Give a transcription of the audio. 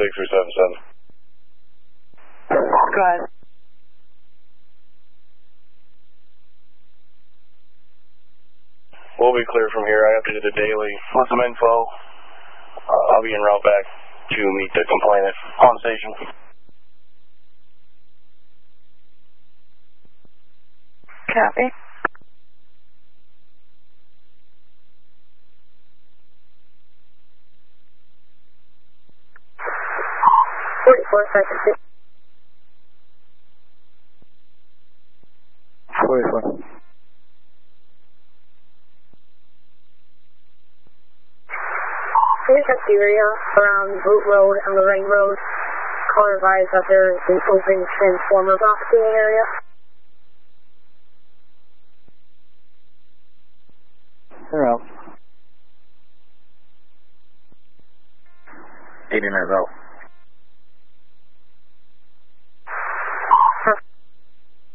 8377. Go ahead. We'll be clear from here. I updated the daily with some info. I'll be en route back to meet the complainant on station. Copy. seconds. 44. We check the area around Root Road and Lorraine Road. Caller advised that there is an open transformer box in the area. They're out. 80 minutes out.